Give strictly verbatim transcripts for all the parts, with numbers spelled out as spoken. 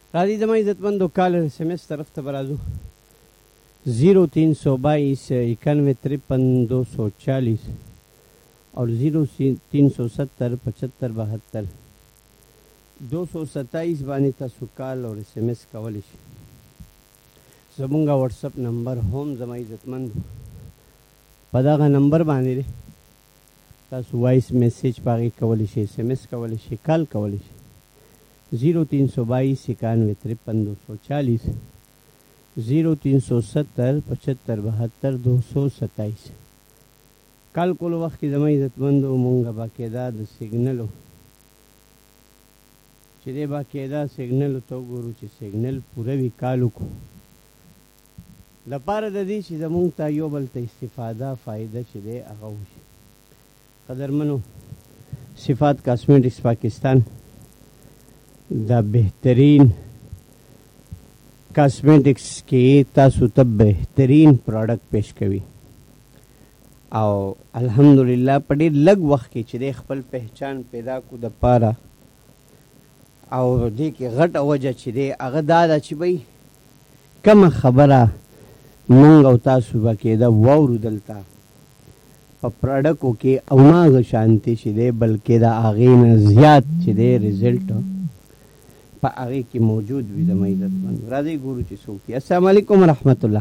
راځئ زما عزتمندو کال ایس ایم ایس طرف ته به راځو زیرو تین سو بائیس اکانوے ترپن دو سو چالیس اور زیرو تین سو ستر پچہتر بہتر دو سو ستائیس باندې تاسو کال اور ایس ایم ایس کولی شئ. زمونږ واټساپ نمبر هم زما عزتمندو په دغه نمبر باندې دی. تاسو وایس میسیج په هغې کولی شئ، ایس ایم ایس کولی شئ، کال کولی شئ. زیرو تین سو بائیس اکانوے ترپن دو سو چالیس زیرو تین سو ستر پچہتر بہتر دو سو ستائیس. کال کولو وخت کې زما عزتمندو مونږ باقاعده د سیګنلو چې دی باقاعده سیګنلو ته وګورو چې سیګنل پوره وي کال وکړو لپاره د دې چې زمونږ ته یو بل ته استفاده فایده چې دی هغه وشي. قدرمنو صفات کاسمیټکس پاکستان دا بهترین کاسمیټکس کې تاسو ته بهترین پروډکټ پیش کوي او الحمدلله په ډېر لږ وخت کې چې دی خپل پہچان پیدا کو د پاره او دې کې غټه وجه چې دی هغه دا ده چې بھئی کومه خبره مونږ او تاسو باقاعده واورو دلته په پروډکټو کې او نه هغه شانتي چې دی بلکې د هغې نه زیات چې دی رزلټ په هغې کې موجود وي. زما عزتمندو راځئ ګورو چې څوک دي. السلام علیکم ورحمت الله.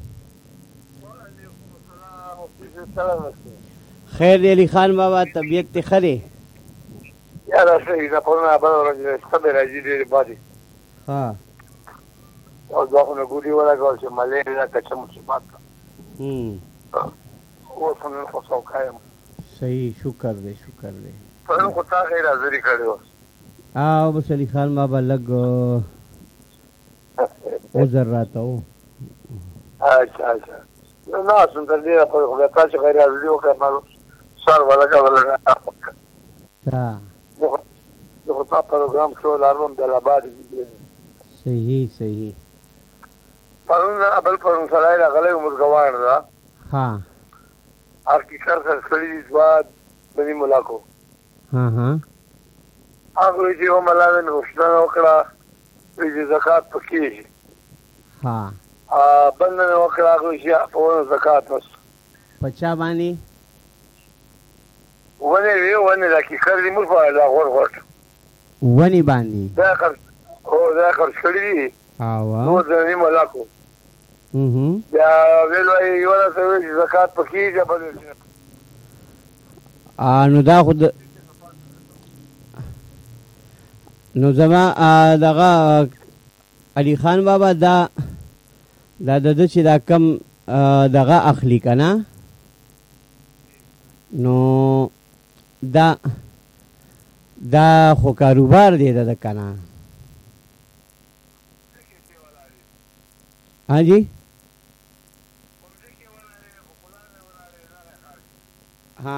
خیر دی علي خان بابا، طبیعت دې ښه دی؟ یاره صحیح ده، پرون بله ورځ شپه مې راځي ډېرې بادې ها او دوه خونه ګوډي ولګول چې ملیریا کچه مصیبت ده. اوس خو نن خو څوکه یم. صحیح، شکر دی شکر دی. پرون خو تا غیر حاضري کړې وه. او بس علي خان بابا لږ عذر راته و. اچھا اچھا نه اسم تر ډېره پورې خو بیا تا چې غیر حاضري وکړې ما سر ولګوله زه خو تا پروګرام شو لرم د الاباد. صحیح صحیح. پرون بل پرون سړی راغلی و مزګوان ده ها ارکیټر سره کړي دي دوه بني ملاکو. ها ها هغه وایي چې یو ملا مې غوښتنه وکړه وایي چې زکات پکېږي. ها بل نه مې وکړه هغه وایي چې په ونه زکات نشته. په چا باندې؟ ونې وې ونې دا کیکر دي موږ په دا غوړ غوړ ونې باندې دا خرڅ هو دا خرڅ کړي دي نو د بني ملاکو. بیا ویل وایي یوله ته وایي چې زکات پکېږي بل نو دا خو نو زما دغه علي خان بابا دا دا د ده چې دا کم دغه اخلي که نه نو دا دا خو کاروبار دی د ده که نه. ها جی ها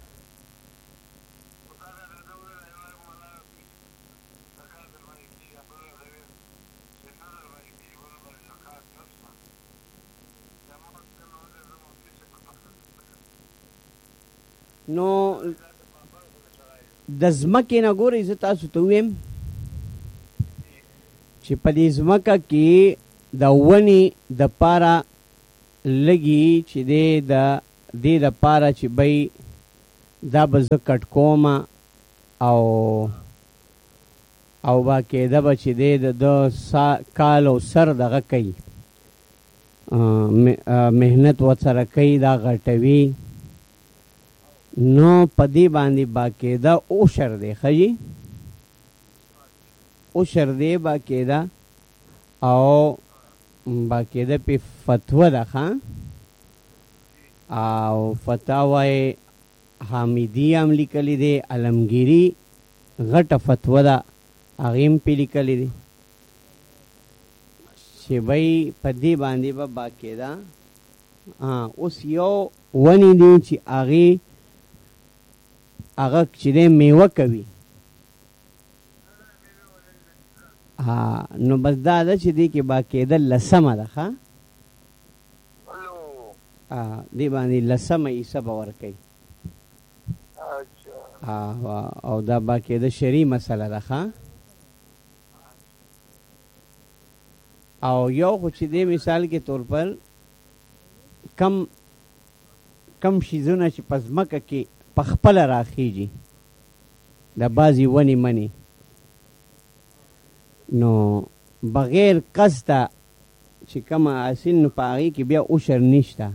نو د ځمکې نه ګورئ زه تاسو ته ویم چې په دې ځمکه کې د ونې دپاره لږي چې دی د دې دپاره چې بی دا به زه کټ کوم او او باقاعده به چې دی د ده کال او سر دغه کوي محنت ورسره کوي دا غټوي نو په دې باندې باقاعده اوشر دی ښه جي اوشر دی باقاعده او باقاعده پې فتوه ده ښه او فتاوی حامدي هم لیکلی دی علمګیري غټه فتوه ده هغې هم پې لیکلی دی چې بی په دې باندې به باقاعده اوس یو ونې دي چې هغې هغه چې دی میوه کوي ها نو بس دا ده چې دی کې باقاعده لسمه ده ښه دې باندې لسمه حصه به ورکوي او دا باقاعده شرعي مسله ده ښه او یو خو چې دی مثال کې طور پر کم کم شیزونه چې په ځمکه کې په خپله راخیږي د بعضې ونې منې نو بغیر قصده چې کومه حاصل نو په هغې کې بیا عشر نشته.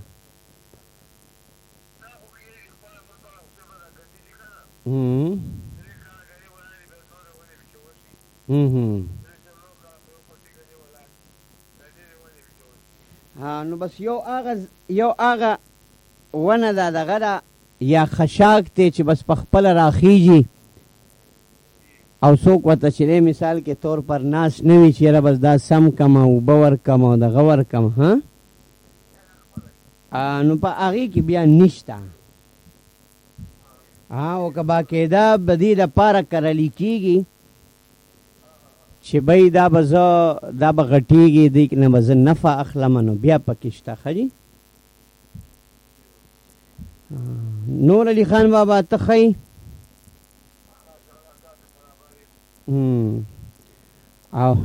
نو بس یو هغه یو هغه ونه ده دغه ده یا خشاک دی چې بس په خپله راخیږي او څوک ورته چې دی مثال کې طور پر ناست نه وي چې یاره بس دا سم کم او اوبه ورکم او دغه ورکم ها نو په هغې کې بیا نشته. او که باقاعده به دې دپاره کرلی کېږي چې بی دا به زه دا به غټېږي دې نه به زه نفع اخلم نو بیا پکې شته ښه جي. نور علي خان بابا ته ښایي او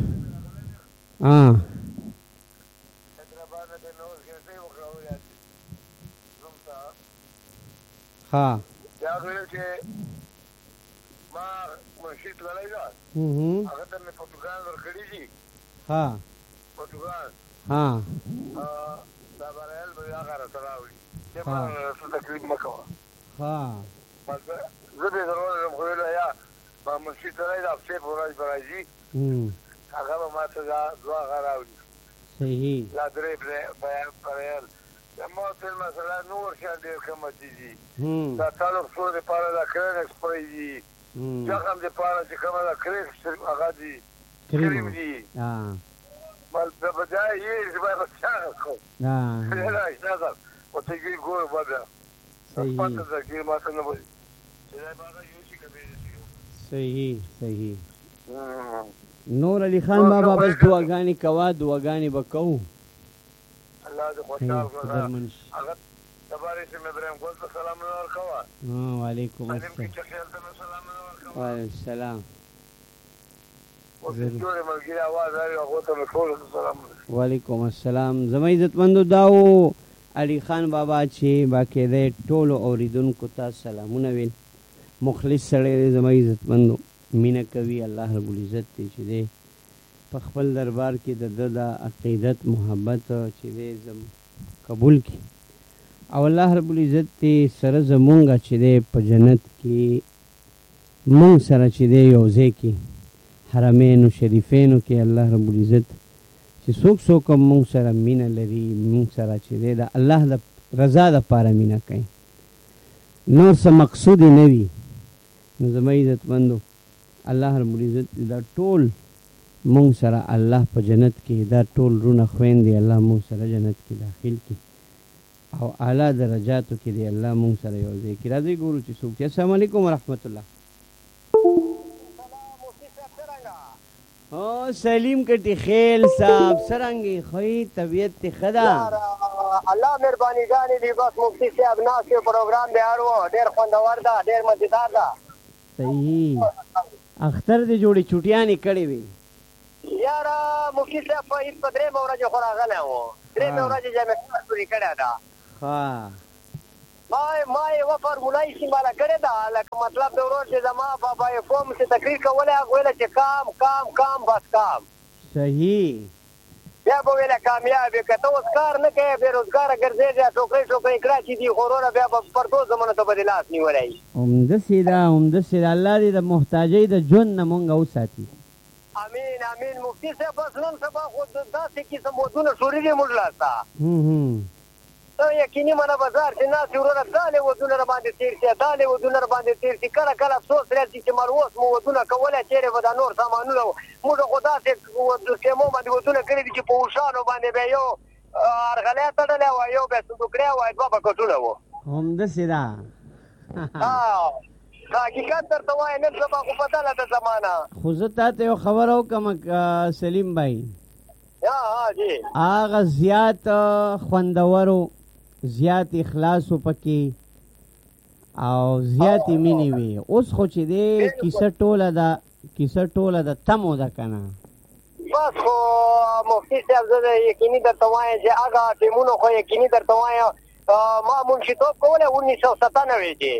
ها یا غوړي چې ما منشي تللی ده هغه ته مې فوټوګان ورکړي دي. ها فوټوګان ها دا برایل به هغه راته راوړي چې ما څه تکلیف مه کوه. ها بس زه دې ضرور خو ویله یا ما منشي تللی ده هفتې په ورځ به راځي هغه به ما ته دا دوه هغه راوړي. صحیح دا درې برایل ما تل مثلا نور شان ډېر قیمتي دي دا تعلق څو دپاره دا کرینکس پی دي زخم دپاره چې کومه دا کرینکس هغه دي کریم دي په بجای یې چې باید بچاغه کړو نه اشنا ده ورته ګي ګور بده پته ده چې ما ته نه وایي چې دا باغه یو شي کوي. صحیح صحیح. نور علي خان بابا بس دعاګانې کوه دعاګانې به کوو. الله دې خوشحال کړه. هغه دبارې چې مې ابراهیم ګل ته سلامونه ورکوه. وعلیکم السلام. سلیم کې چې خیال ته مې سلامونه ورکوه. وعلیکم السلام. اوس چې جوړې ملګري اواز راوي هغو ته مې ټولو ته سلامونه. وعلیکم السلام. زما عزتمندو دا و علي خان بابا چې باقاعده ټولو اورېدونکو ته سلامونه ویل. مخلص سړی دی زما عزتمندو مینه کوي الله رب العزت دی چې دی په خپل دربار کې د ده د عقیدت محبت چې دی زم قبول کړي او الله رب العزت دی سره زمونږ چې دی په جنت کې مونږ سره چې دی یو ځای کې حرمینو شریفینو کې الله رب العزت چې څوک څوک مونږ سره مینه لري مونږ سره چې دی د الله د رضا دپاره مینه کوي نور څه مقصود نه وي نو زما عزتمندو الله رب العزت دا ټول مونږ سره الله په جنت کې دا ټول رونه خویندې الله مونږ سره جنت کې داخل کړي او اعلی درجاتو کې دی الله مونږ سره یو ځای کړي. راځئ ګورو چې څوک. السلام علیکم ورحمت الله. او سلیم کټي خیل صاحب سرنګي خوې طبیعت ته خدا الله مهرباني ګانې دی بس مفتی صاحب ناس یو پروګرام دی اړو ډېر خوندور ده ډېر مزیدار ده. صحیح اختر دې جوړې چوټیانې کړې وي یاره مفتی صاحب په هیڅ په درېیمه ورځې خو راغلی و درېیمه ورځې جامع پورې کړې ده. ها ما ما یوه فارموله استعماله کړې ده لکه مطلب د ورور چې زما بابا یې فوم چې تقریر کولی هغه ویله چې کام کام کام بس کام. صحیح بیا به ویله کامیاب یې که ته اوس کار نه کوې بېروزګاره ګرځېږې ټوکرۍ ټوکرۍ کړه چې دي خو وروره بیا به پردو زمانو ته به دې لاس نیولی. همداسې ده همداسې ده الله دې د محتاجۍ د ژوند نه مونږ وساتي. امین امین. مفتی صاحب بس نن سبا خو داسې قسم ودونه شوري دي موږ لاسته ته یقیني منه بازار چې ناست یې وروره دالې ودونه را باندې تېر شي دالې ودونه را باندې تېر شي کله کله افسوس راځي چې مر اوس مو ودونه کولی چېرې به دا نور سامانونه موږ خو داسې خیمو باندې ودونه کړي دي چې په اوښانو باندې به یو ارغلی تړلی وه یو بیا صندوقړی وه دوه بکټونه وو. همداسې ده حقیقت درته وایي نن سبا خو بدله ده زمانه. خو زه تا ته یو خبره وکړم سلیم بھائی ها جی هغه زیات خوندورو زیات اخلاصو پکې او زیاتې مینې وي اوس خو چې دی کیسه ټوله ده کیسه ټوله د تمو ده که نه بس خو مفتي صاحب زه یقیني درته وایم چې هغه ټیمونو خو یقیني درته وایم ما منشیتوب کولی انیس سو ستانوي کې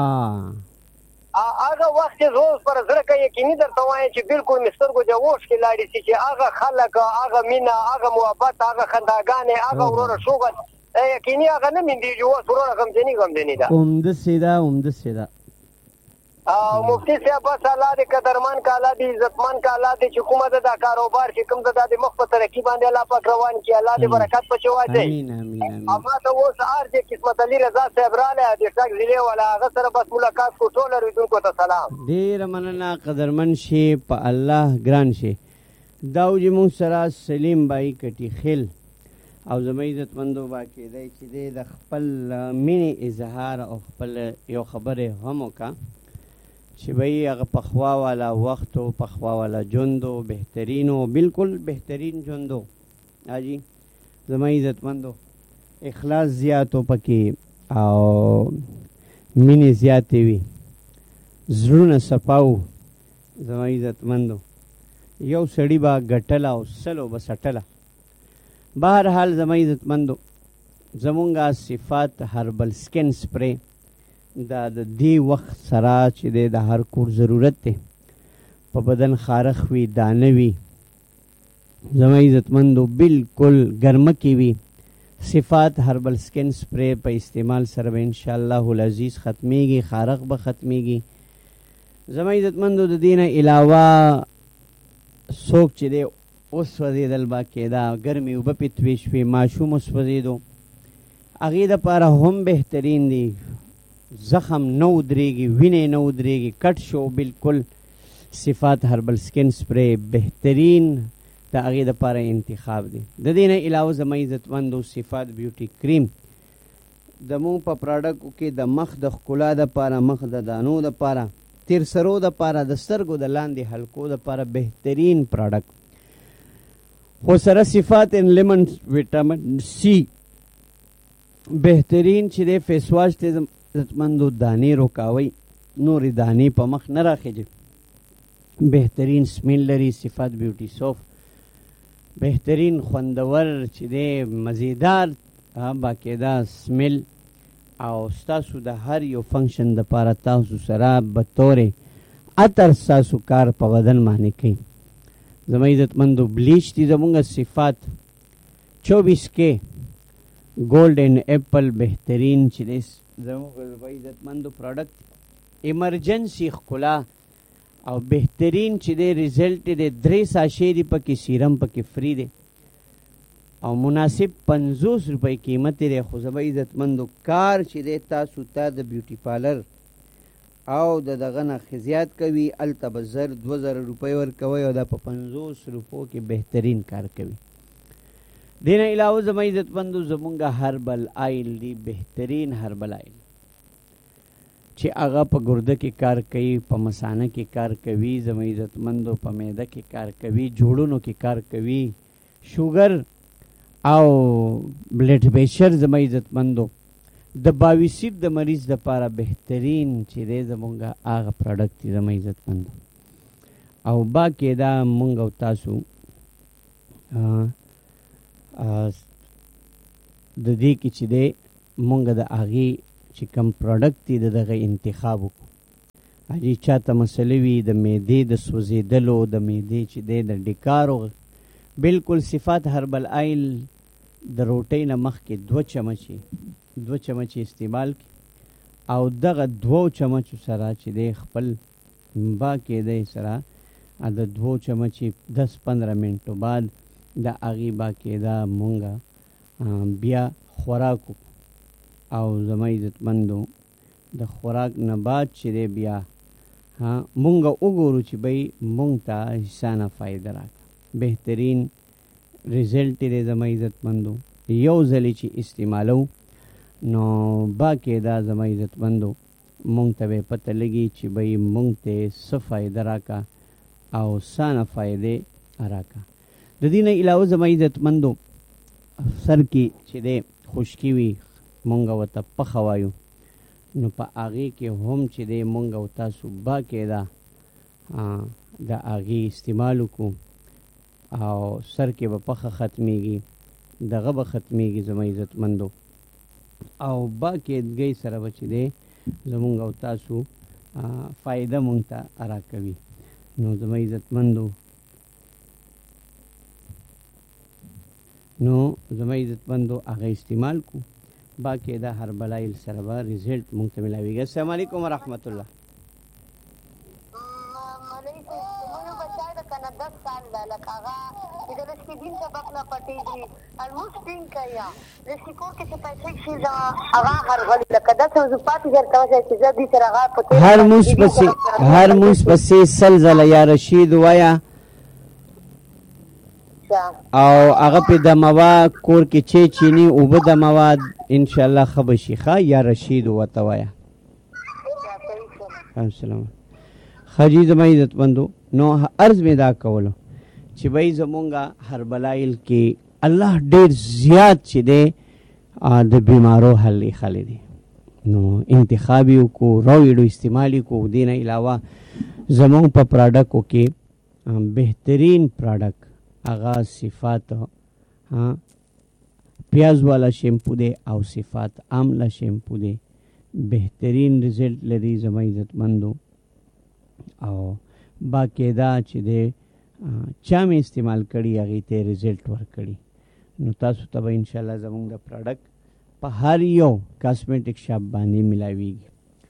هغه وخت چې زه اوس پر زړه کې یقیني درته وایم چې بالکل مې سترګو د اوښ کې لاړې شي چې هغه خلک هغه مینه هغه محبت هغه خنداګانې هغه وروره شوګل یقیني هغه نه میندېږي اوس وروره غمجني غمجني ده عمدسې ده عمدسې ده او مفتی صاحب بس الله دې قدرمن کا الله دې عزتمن کا الله دې چې کومه ده دا کاروبار چې کوم ده د مخ په ترقي باندې الله پاک روان کړي الله دې برکت پکې واچوي امین امین امین اما ته اوس هر دې قسمت علي رضا صاحب راله دې ټاک ضلع والا هغه سره بس ملاقات کو ټول اوریدونکو ته سلام ډېره مننه قدرمن شي په الله ګران شي دا و چې موږ سره سلیم بای کټي خیل او زما عزتمندو با کېدی چې دی د خپل مینې اظهار او خپل یو خبرې هم وکړه چې بھئی هغه پخوا والا وخت و پخوا والا ژوند و بهترین و بالکل بهترین ژوند و حاجي زما عزتمندو اخلاص زیات و پکې او مینې زیاتې وي زړونه صفا و زما عزتمندو یو سړي به ګټله او سلو به سټله بهرحال زما عزتمندو زمونږه صفات هربل سکن سپری دا د دې وخت سره چې دی د هر کور ضرورت دی په بدن خارخ وي دانه وي زما عزتمندو بالکل ګرمه کې وي صفات هربل سکن سپری په استعمال سره به انشاءالله العزیز ختمیږي خارخ به ختمیږي زما عزتمندو د دې نه علاوه څوک چې دی وسوځېدل به کېده ګرمې اوبه پې توی شوې ماشوم وسوځېدو هغې دپاره هم بهترین دی زخم نه ودرېږي وینې نه ودرېږي کټ شو بالکل صفات هربل سکن سپری بهترین د هغې دپاره انتخاب دی د دې نه علاوه زما عزتمندو صفات بیوټي کریم زمونږ په پراډکټو کې د مخ د ښکلا دپاره مخ د دانو دپاره تیر سرو دپاره د سترګو د لاندې حلقو دپاره بهترین پراډکټ خو سره صفات ان لیمن وټامین سی بهترین چې دی فیس واش ته عزتمندو دانې روکاوي نورې دانې په مخ نه راخېږي بهترین سمیل لري صفات بیوټي سوپ بهترین خوندور چې دی مزیدار باقاعده سمیل او ستاسو د هر یو فنکشن دپاره تاسو سره به طورې عطر ستاسو کار په بدن باندې کوي زما عزتمندو بلیچ دي زمونږ صفات چوبیس کې گولڈ اینڈ ایپل بهترین چې دی زمونږ عزتمندو پروډکټ ایمرجنسی ښکلا او بهترین چې دی ریزلټ دی درې ساشې دي پکې سیرم پکې فری دی او مناسب پنځوس روپۍ قیمت دی خو زما عزتمندو کار چې دی تاسو ته د بیوټي پارلر او د دغه نه خزیات کوي هلته به زر دوه زره روپۍ ورکوئ او دا په پنځوس روپو کې بهترین کار کوي دې نه علاوه زما عزتمندو زمونږ هربل آیل دی بهترین هربل آیل چې هغه په ګرده کې کار کوي په مثانه کې کار کوي زما عزتمندو په معده کې کار کوي جوړونو کې کار کوي شوګر او بلډ پریشر زما عزتمندو د باویسید د مریض دپاره بهترین چې دی زمونږ هغه پروډکټ دی زما عزتمندو او باقاعده مونږ او تاسو د دې کې چې دی مونږ د هغې چې کوم پروډکټ دی د دغه انتخاب وکړو حاجي چاته مسلې وي د معدې د سوځېدلو د معدې چې دی د ډکارو بالکل صفات هربل آیل د روټۍ نه مخکې دوه چمچې دوه چمچې استعمال کړي او دغه دوو چمچو سره چې دی خپل باقاعده سره د دوو چمچې دس پندره منټو بعد د هغې باقاعده مونږه بیا خوراک او زما عزتمندو د خوراک نه بعد چې دی بیا مونږه وګورو چې بھئی مونږ ته حسانه فایده راکړه بهترین ریزلټ دی زما عزتمندو یو ځلې چې استعمالو نو باقاعده زما عزتمندو مونږ ته به پته لګي چې بھئی مونږ ته څه فایده راکړه او سانه فایدې راکړه د دې نه علاوه زما عزتمندو سر کې چې دی خشکي وي مونږ ورته پخه وایو نو په هغې کې هم چې دی مونږ او تاسو باقاعده د هغې استعمال وکړو او سر کې به پخه ختمیږي دغه به ختمیږي زما عزتمندو او باقاعدګۍ سره به چې دی زمونږ او تاسو فایده مونږ ته راکوي. نو زما عزتمندو نو زما عزتمندو هغه استعمال کو باقاعده هر بلایل سره به ریزلټ مونږ ته ملاویږي. السلام علیکم ورحمت الله. هر موس پسې هر موس پسې سل زله یا رشید وایا او هغه په دموا کور کې چې چینی او به دموا ان شاء الله خبشي ښا یا رشید وته وایا. السلام خجی زما عزت بندو. نو عرض می دا کولو چې بای زمونږه هر بلایل کې الله ډیر زیات چې دی د بیمارو حل خلی دی. نو انتخابی کو رویډو استعمالی کو دین علاوه زمونږ په پروډکټو کې بهترین پروډکټ اغا صفات ها پیاز والا شیمپو دی او صفات عامله شیمپو دی بهترین رزلټ لري زما عزت مندو او باقاعده چې دی چا مې استعمال کړي هغې ته رزلټ ورکړي. نو تاسو ته به انشاءالله زمونږ د پروډکټ په هر یو کاسمیټک شاپ باندې ملاویږي.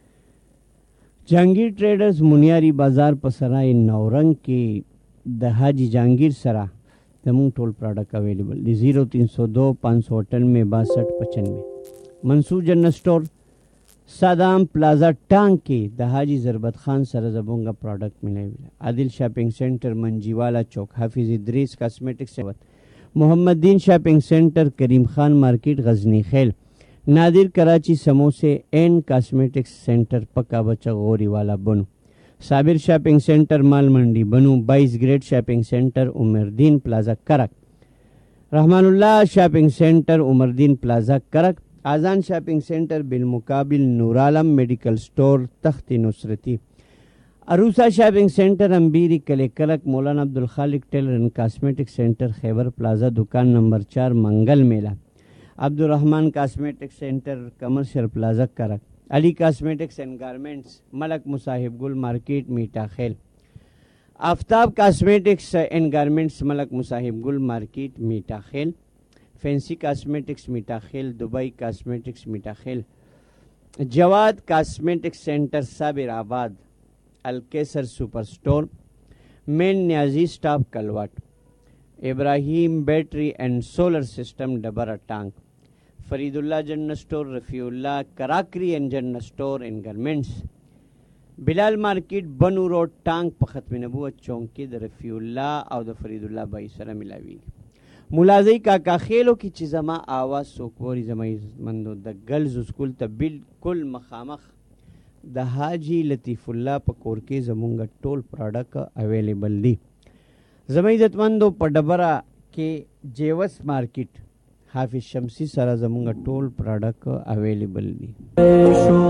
جهانگیر ټریډرز منیاری بازار په سرای نورنګ کې د حاجی جهانگیر سره زمونږ ټول پروډکټ اویلیبل دی. زیرو تین سو دو پانچ سو اٹھانوے باسٹھ پچانوے. منصور جنرل سٹور سادام پلازا ټانک کې د حاجی ضربت خان سره زمونږ پروډکټ ملاویږي. عادل شاپینګ سینټر منجیوالا چوک حافظ ادریس کاسمیټک سیوت محمد دین شاپینگ سینٹر کریم خان مارکیٹ غزنی خیل نادر کراچی سموسے اینڈ کاسمیٹکس سینٹر پکا بچا غوری والا بنو صابر شاپینگ سینٹر مال منڈی بنو بائیس گریڈ شاپینگ سینٹر عمردین پلازا کرک رحمان اللہ شاپینگ سینٹر عمردین پلازا کرک آزان شاپینگ سینٹر بالمقابل نورعالم میڈیکل سٹور تخت نصرتی عروسہ شاپنگ سینٹر امبیری کلے کلک مولانا عبدالخالق ٹیلر اینڈ کاسمیٹک سینٹر خیبر پلازا دکان نمبر چار منگل میلہ عبدالرحمن کاسمیٹک سینٹر کمرشل پلازا کرک علی کاسمیٹکس اینڈ گارمنٹس ملک مصاحب گل مارکیٹ میٹا خیل آفتاب کاسمیٹکس اینڈ گارمنٹس ملک مصاحب گل مارکیٹ میٹا خیل فینسی کاسمیٹکس میٹا خیل دبئی کاسمیٹکس میٹا خیل جواد کاسمیٹکس سینٹر صابر آباد الکیسر سپر سٹور مین نیازی سٹاپ کلوٹ ابراہیم بیٹری اینڈ سولر سسٹم ڈبر ٹانک فرید اللہ جنرل سٹور رفیع اللہ کراکری اینڈ جنرل سٹور اینڈ گارمنٹس بلال مارکیٹ بنو روڈ ٹانک په ختم نبوت چونک کې د رفیع الله او د فرید الله بای سره ملاوي ملازی کاکا خیلو کی چې زما آواز سوکوري زما مندو د ګلز سکول ته بالکل مخامخ د حاجی لطیف الله په کور کې زمونږ ټول پروډکټ اویلیبل دي. زما عزتمندو په ډبره کې جیوس مارکیټ حافظ شمسی سره زمونږ ټول پروډکټ اویلیبل دي.